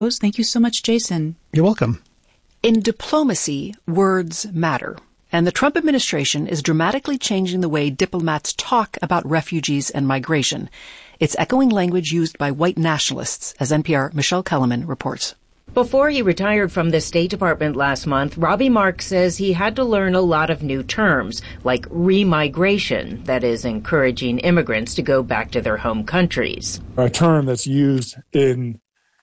Thank you so much, Jason. You're welcome. In diplomacy, words matter. And the Trump administration is dramatically changing the way diplomats talk about refugees and migration. It's echoing language used by white nationalists, as NPR Michelle Kellerman reports. Before he retired from the State Department last month, Robbie Marks says he had to learn a lot of new terms, like remigration, that is, encouraging immigrants to go back to their home countries. A term that's used in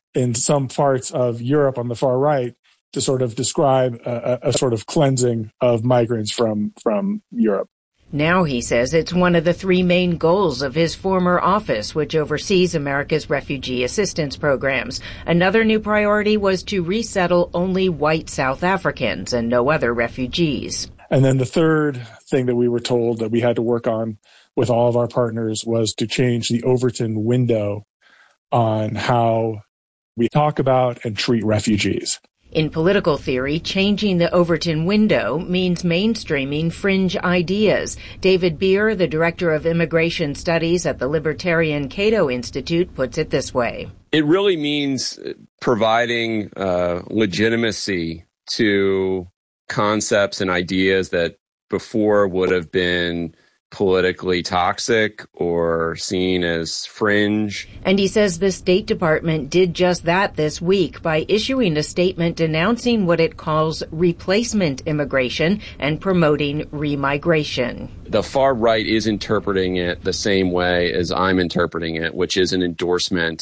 some parts of Europe on the far right to sort of describe a sort of cleansing of migrants from Europe. Now, he says, it's one of the three main goals of his former office, which oversees America's refugee assistance programs. Another new priority was to resettle only white South Africans and no other refugees. And then the third thing that we were told that we had to work on with all of our partners was to change the Overton window on how we talk about and treat refugees. In political theory, changing the Overton window means mainstreaming fringe ideas. David Beer, the director of immigration studies at the Libertarian Cato Institute, puts it this way. It really means providing legitimacy to concepts and ideas that before would have been politically toxic or seen as fringe. And he says the State Department did just that this week by issuing a statement denouncing what it calls replacement immigration and promoting remigration. The far right is interpreting it the same way as I'm interpreting it, which is an endorsement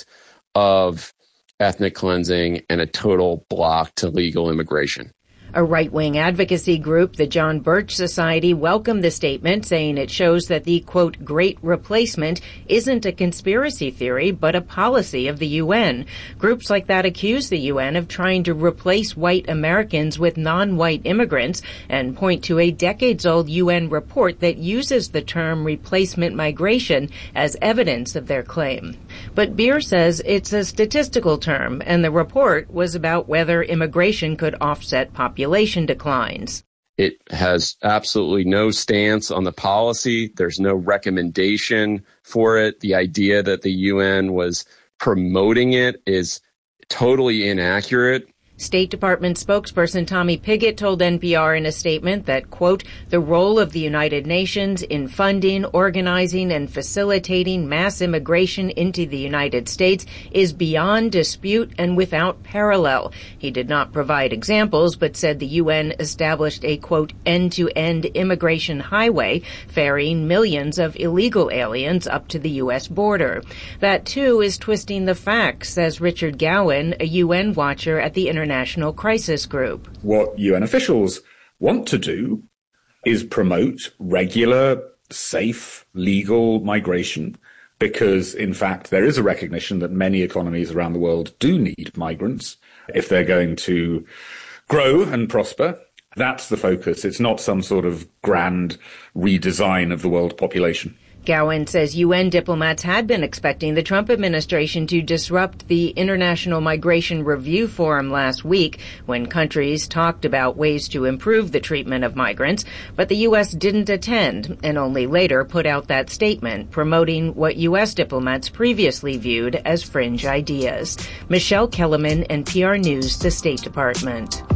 of ethnic cleansing and a total block to legal immigration. A right-wing advocacy group, the John Birch Society, welcomed the statement, saying it shows that the, quote, great replacement isn't a conspiracy theory, but a policy of the UN. Groups like that accuse the UN of trying to replace white Americans with non-white immigrants and point to a decades-old UN report that uses the term replacement migration as evidence of their claim. But Beer says it's a statistical term, and the report was about whether immigration could offset population declines. It has absolutely no stance on the policy. There's no recommendation for it. The idea that the UN was promoting it is totally inaccurate. State Department spokesperson Tommy Pigott told NPR in a statement that, quote, the role of the United Nations in funding, organizing, and facilitating mass immigration into the United States is beyond dispute and without parallel. He did not provide examples, but said the UN established a, quote, end-to-end immigration highway ferrying millions of illegal aliens up to the U.S. border. That, too, is twisting the facts, says Richard Gowan, a UN watcher at the International Crisis Group. What UN officials want to do is promote regular, safe, legal migration because, in fact, there is a recognition that many economies around the world do need migrants if they're going to grow and prosper. That's the focus. It's not some sort of grand redesign of the world population. Gowan says UN diplomats had been expecting the Trump administration to disrupt the International Migration Review Forum last week when countries talked about ways to improve the treatment of migrants, but the U.S. didn't attend and only later put out that statement promoting what U.S. diplomats previously viewed as fringe ideas. Michelle Kellerman, NPR News, the State Department.